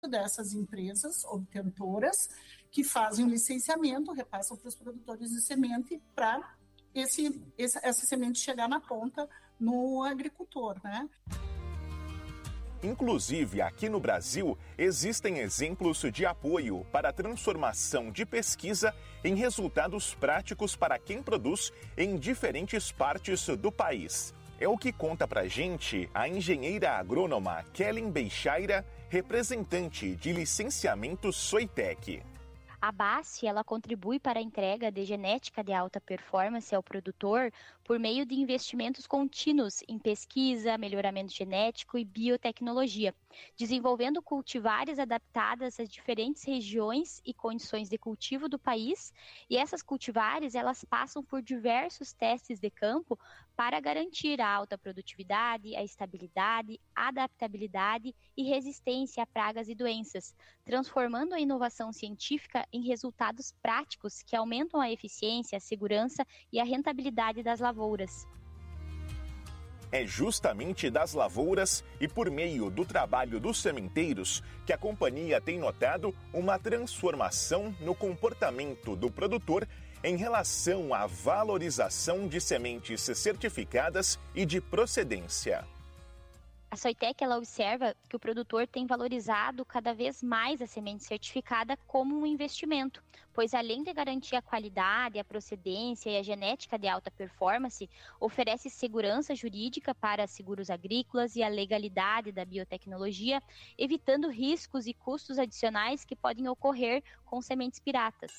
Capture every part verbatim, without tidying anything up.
dessas empresas obtentoras que fazem o licenciamento, repassam para os produtores de semente para esse, esse, essa semente chegar na ponta no agricultor, né? Inclusive, aqui no Brasil, existem exemplos de apoio para a transformação de pesquisa em resultados práticos para quem produz em diferentes partes do país. É o que conta pra gente a engenheira agrônoma Kellen Beixaira, representante de licenciamento Soitec. A B A S F, ela contribui para a entrega de genética de alta performance ao produtor por meio de investimentos contínuos em pesquisa, melhoramento genético e biotecnologia, desenvolvendo cultivares adaptadas às diferentes regiões e condições de cultivo do país. E essas cultivares, elas passam por diversos testes de campo para garantir a alta produtividade, a estabilidade, adaptabilidade e resistência a pragas e doenças, transformando a inovação científica em resultados práticos que aumentam a eficiência, a segurança e a rentabilidade das lavouras. É justamente das lavouras e por meio do trabalho dos sementeiros que a companhia tem notado uma transformação no comportamento do produtor em relação à valorização de sementes certificadas e de procedência. A Soitec, ela observa que o produtor tem valorizado cada vez mais a semente certificada como um investimento, pois além de garantir a qualidade, a procedência e a genética de alta performance, oferece segurança jurídica para seguros agrícolas e a legalidade da biotecnologia, evitando riscos e custos adicionais que podem ocorrer com sementes piratas.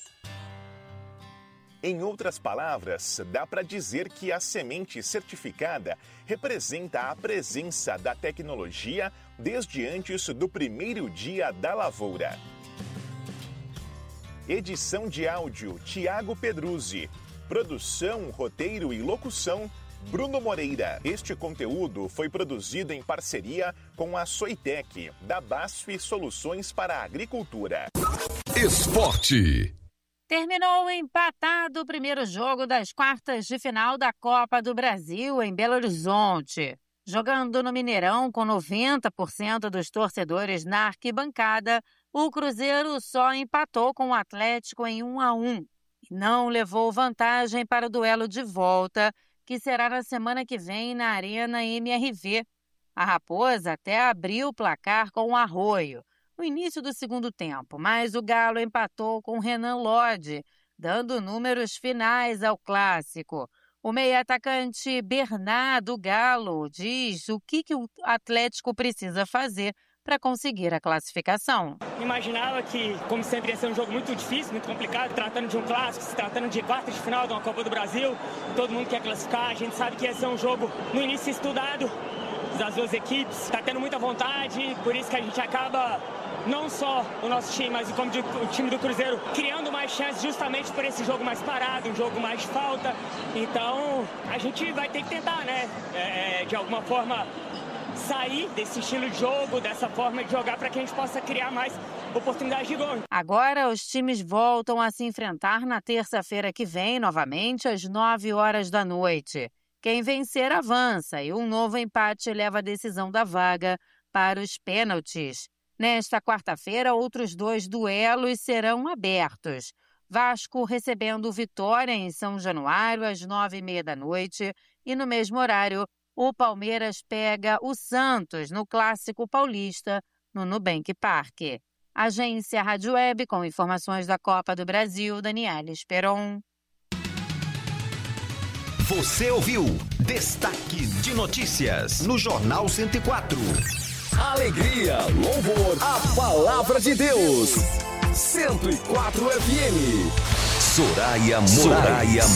Em outras palavras, dá para dizer que a semente certificada representa a presença da tecnologia desde antes do primeiro dia da lavoura. Edição de áudio, Tiago Pedruzzi. Produção, roteiro e locução, Bruno Moreira. Este conteúdo foi produzido em parceria com a Soitec, da B A S F Soluções para a Agricultura. Esporte. Terminou empatado o primeiro jogo das quartas de final da Copa do Brasil em Belo Horizonte. Jogando no Mineirão com noventa por cento dos torcedores na arquibancada, o Cruzeiro só empatou com o Atlético em um a um e não levou vantagem para o duelo de volta, que será na semana que vem na Arena M R V. A Raposa até abriu o placar com o Arroio no início do segundo tempo, mas o Galo empatou com Renan Lodge, dando números finais ao clássico. O meio-atacante Bernardo Galo diz o que, que o Atlético precisa fazer para conseguir a classificação. Imaginava que, como sempre, ia ser um jogo muito difícil, muito complicado, tratando de um clássico, se tratando de quartas de final de uma Copa do Brasil, todo mundo quer classificar, a gente sabe que ia ser um jogo no início estudado das duas equipes, está tendo muita vontade, por isso que a gente acaba, não só o nosso time, mas como o time do Cruzeiro, criando mais chances justamente por esse jogo mais parado, um jogo mais de falta. Então, a gente vai ter que tentar, né, é, de alguma forma, sair desse estilo de jogo, dessa forma de jogar, para que a gente possa criar mais oportunidades de gol. Agora, os times voltam a se enfrentar na terça-feira que vem, novamente, às nove horas da noite. Quem vencer avança e um novo empate leva a decisão da vaga para os pênaltis. Nesta quarta-feira, outros dois duelos serão abertos. Vasco recebendo Vitória em São Januário às nove e meia da noite e no mesmo horário o Palmeiras pega o Santos no Clássico Paulista no Nubank Parque. Agência Rádio Web com informações da Copa do Brasil, Daniela Esperon. Você ouviu Destaque de Notícias no Jornal cento e quatro. Alegria, louvor, a palavra de Deus. cento e quatro F M. Soraya Moraes.